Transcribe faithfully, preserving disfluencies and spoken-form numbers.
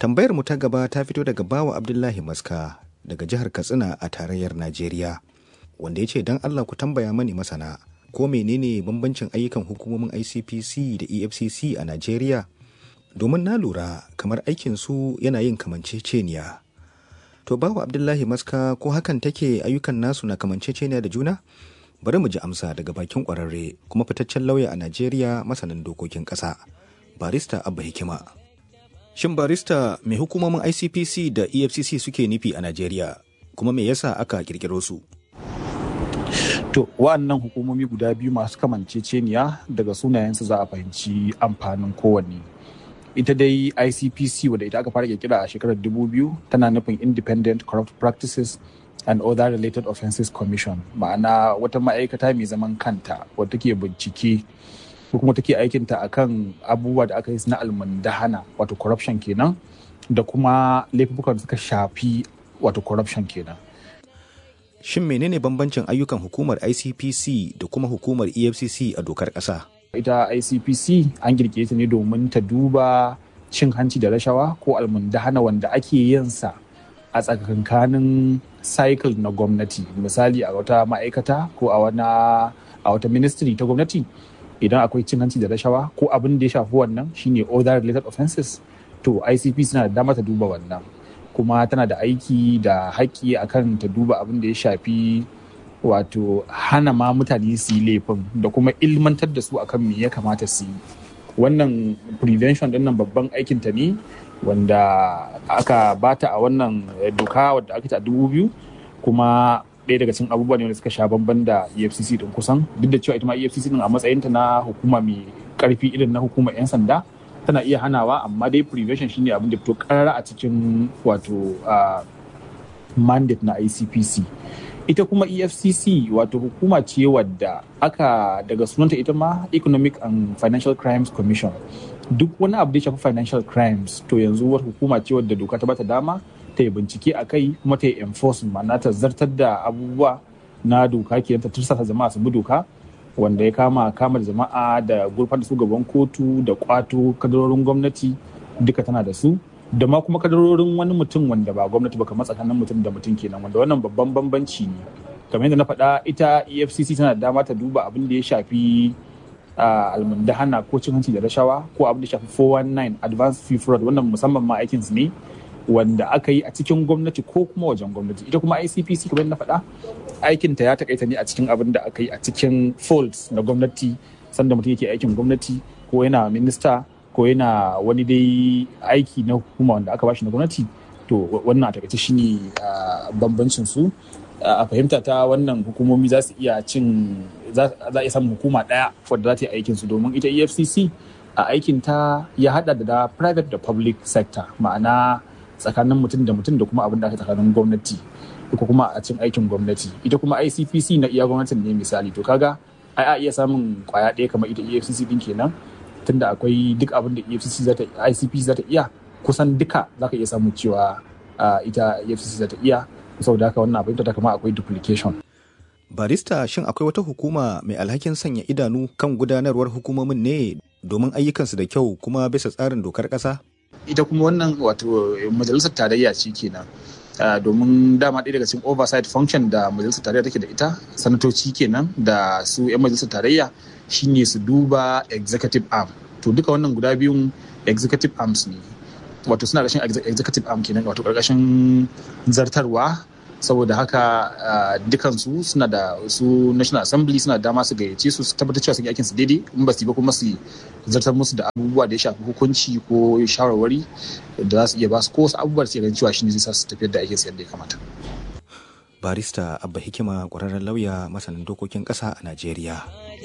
Tambayar mu ta gaba ta fito daga Bawa Abdullahi Maska daga jihar Katsina a tarayyar Najeriya, wanda ya ce don Allah ku tambaya mani masana ko menene bambancin ayyukan hukumomin I C P C da E F C C a Najeriya? Domin na lura kamar aikin su yana yin kamanceceniya. To Bawa Abdullahi Maska, ko hakan take ayyukan nasu na kamanceceniya da juna? Bari mu ji amsa daga bakin kwararre kuma fitaccen lauya a Najeriya, masanin dokokin ƙasa, barista Abba Hikima. Shin barista, mai hukumomin I C P C da E F C C suke nufi a Najeriya, kuma me yasa aka kirkiro su? To, wa'annan hukumomi guda biyu masu kamanceceniya, daga sunayensu za a fahimci amfanin kowanne. Ita dai I C P C, wadda ita aka fara kirkira a shekarar dubu biyu, tana nufin Independent Corrupt Practices and Other Related Offences Commission, ma'ana wata ma'aikata mai zaman kanta wadda take bincike ko kuma take aikinta akan abubuwa da aka yi na almundahana, wato corruption kenan, da kuma laifukan da suka shafi wato corruption kenan. Shin menene bambancin ayyukan hukumar I C P C da kuma hukumar E F C C a dokar ƙasa? Ita I C P C an girke ta ne domin ta duba cin hanci da rashawa ko almundahana wanda ake yin sa a tsakankanin cycle na gwamnati. Misali a wata ma'aikata ko a wata ministry ta gwamnati, idan akwai cin hanci da rashawa ko abin da ya shafi wannan shine other related offenses, to I C P C tana da dama ta duba wannan, kuma tana da aiki da haƙƙi akan ta duba abin da ya shafi wato hana ma mutane su yi laifin da kuma ilmantar da su akan me ya kamata su yi. Wannan prevention din nan babban aikin ta ne wanda aka bata a wannan doka wadda aka ta dubu biyu, kuma ɗaya daga cikin abubuwa ne wanda suka sha bamban da E F C C din kusan, duk da cewa ita ma E F C C din a matsayinta na hukuma mai karfi irin na hukumar 'yan sanda tana iya hanawa, amma dai prevention shine abin da fito karara a cikin wato mandate na I C P C. Ita kuma E F C C wato hukuma ce wadda aka daga sunanta ita ma Economic and Financial Crimes Commission. Duk wani abu da ya shafi financial crimes to yanzu wata hukuma ce wadda doka ta bata dama ta yi bincike a kai kuma ta yi enforcement, ma'ana ta zartar da abubuwa na doka ke ta tursasa jama'a su bi doka, wanda ya kama kama da jama'a da gurfan da su gaban kotu da kwato kadarorin gwamnati duka tana da su, da ma kuma kadarorin wani mutum wanda ba gwamnati ba, kamar tsakanin mutum da mutum kenan, wanda wannan babban bambanci ne. Kamar yadda na faɗa, ita E F C C tana da dama ta duba abin da ya shafi almundahana ko cin hanci da rashawa ko abin da shafi four one nine advanced fee fraud, wannan musamman ma aikin su ne wanda aka yi a cikin gwamnati ko kuma wajen gwamnati. Ita kuma I C P C kamar na faɗa, aikinta ya takaita ne a cikin abin da aka yi a cikin folds na gwamnati, sanda mutum yake aikin gwamnati ko yana minista ko yana wani dai aiki na hukuma wanda aka bashi na gwamnati, to wannan a takaice shine bambancin su. A fahimta ta, wannan hukumomi za su iya cin za a iya samun hukuma ɗaya wadda za ta yi aikin su, domin ita E F C C a aikin ta ya hada da private da public sector, ma'ana tsakanin mutum da mutum da kuma abin da aka tsakanin gwamnati ko kuma a cin aikin gwamnati. Ita kuma I C P C na iya gwamnatin ne misali, to kaga ai a iya samun kwaya ɗaya kamar ita E F C C din kenan, tunda akwai duk abin da E F C C za ta I C P C za ta iya, kusan duka za ka iya samun cewa ita E F C C za ta iya, saboda haka wannan abin ta kama akwai duplication. Barista, shin akwai wata hukuma mai alhakin sanya idanu kan gudanarwar hukumomin ne domin ayyukansu da kyau kuma bisa tsarin dokar ƙasa? Ita kuma wannan wato majalisar tarayya ce kenan, domin dama ɗaya daga cikin oversight function da majalisar tarayya take da ita, sanatoci kenan da su 'yan majalisar tarayya, shine su duba executive arm. To duka wannan guda biyun executive arms ne, wato suna ƙarshen executive arm kenan, wato ƙarƙashin zartarwa. Saboda haka dukansu suna da su National Assembly suna dama su gayyace su su tabbatar cewa sun yi aikin su daidai, in ba su yi ba kuma su zartar musu da abubuwa da ya shafi hukunci ko shawarwari da za su iya ba su, ko wasu abubuwa da su ganin cewa shine zai sa su tafiyar da aikin su yadda ya kamata. Barista Abba Hikima, ƙwararren lauya masanin dokokin ƙasa a Najeriya.